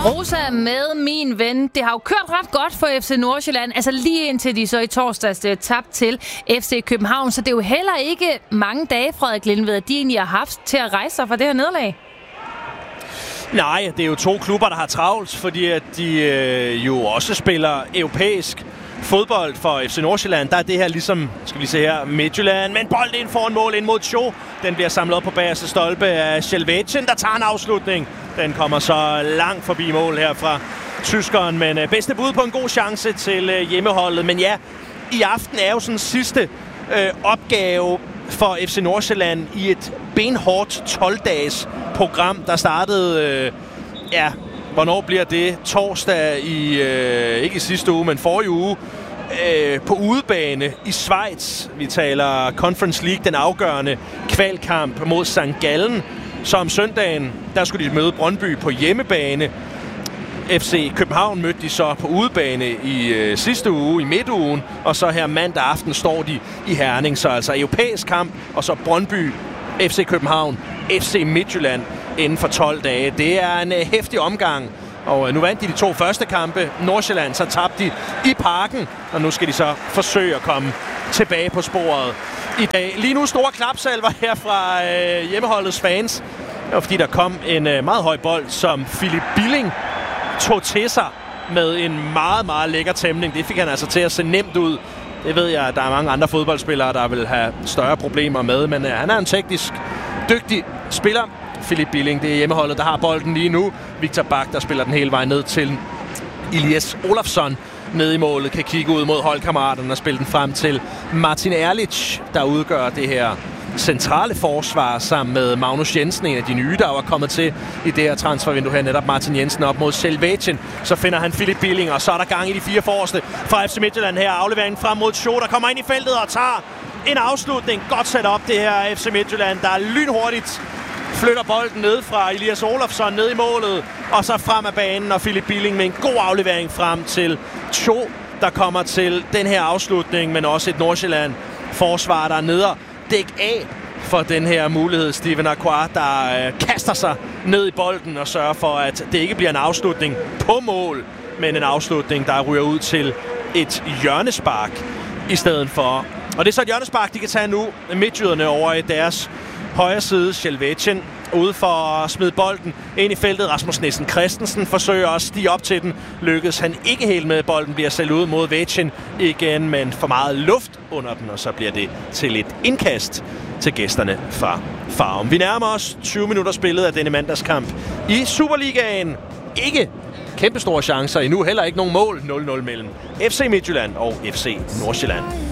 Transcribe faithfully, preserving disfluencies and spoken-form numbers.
Rosa med Min Ven. Det har jo kørt ret godt for F C Nordsjælland, altså lige indtil de så i torsdags tabte til F C København. Så det er jo heller ikke mange dage, Frederik Lindved, at de egentlig har haft til at rejse sig fra det her nederlag. Nej, det er jo to klubber, der har travlt, fordi at de øh, jo også spiller europæisk fodbold for F C Nordsjælland. Der er det her ligesom, skal vi se her, Midtjylland, men bolden ind foran mål ind mod Cho. Den bliver samlet op på bagerste stolpe af Sjælvætjen, der tager en afslutning. Den kommer så langt forbi mål her fra tyskeren, men øh, bedste bud på en god chance til øh, hjemmeholdet. Men ja, i aften er jo sådan sidste øh, opgave for F C Nordsjælland i et benhårdt tolv-dages program, der startede, øh, ja, hvornår bliver det? Torsdag i, øh, ikke i sidste uge, men forrige uge, øh, på udebane i Schweiz. Vi taler Conference League, den afgørende kvalkamp mod Sankt Gallen. Så om søndagen, der skulle de møde Brøndby på hjemmebane. F C København mødte de så på udebane i øh, sidste uge, i midtugen, og så her mandag aften står de i Herning. Så altså europæisk kamp, og så Brøndby, F C København, F C Midtjylland inden for tolv dage. Det er en øh, heftig omgang, og øh, nu vandt de de to første kampe. Nordsjælland, så tabte de i Parken, og nu skal de så forsøge at komme tilbage på sporet i dag. Lige nu store klapsalver her fra øh, hjemmeholdets fans. Det var fordi, der kom en øh, meget høj bold, som Philip Billing tog til sig med en meget, meget lækker tæmning. Det fik han altså til at se nemt ud. Det ved jeg, at der er mange andre fodboldspillere, der vil have større problemer med, men øh, han er en teknisk dygtig spiller. Philip Billing, det er hjemmeholdet, der har bolden lige nu. Victor Bak, der spiller den hele vejen ned til Elias Olafsson nede i målet, kan kigge ud mod holdkammeraterne og spille den frem til Martin Erlich, der udgør det her centrale forsvar sammen med Magnus Jensen, en af de nye, der var kommet til i det her transfervindue her, netop Martin Jensen op mod Sjælvætjen. Så finder han Philip Billing, og så er der gang i de fire forreste fra F C Midtjylland her. Afleveringen frem mod Cho, der kommer ind i feltet og tager en afslutning. Godt sat op det her F C Midtjylland, der er lynhurtigt flytter bolden ned fra Elias Olafsson ned i målet, og så frem af banen, og Philip Billing med en god aflevering frem til Cho, der kommer til den her afslutning, men også et Nordsjælland forsvar, der er nede og dæk af for den her mulighed. Steven Aquart, der øh, kaster sig ned i bolden og sørger for, at det ikke bliver en afslutning på mål, men en afslutning, der ryger ud til et hjørnespark i stedet for. Og det er så et hjørnespark, de kan tage nu. Midtjyderne over i deres højre side, Sjælvætjen, ude for at smide bolden ind i feltet. Rasmus Nielsen Christensen forsøger at stige op til den. Lykkes han ikke helt med. Bolden bliver selv ud mod Vætjen igen, men for meget luft under den, og så bliver det til et indkast til gæsterne fra Farum. Vi nærmer os tyve minutter spillet af denne mandagskamp i Superligaen. Ikke kæmpe store chancer endnu, heller ikke nogen mål. nul nul mellem F C Midtjylland og F C Nordsjælland.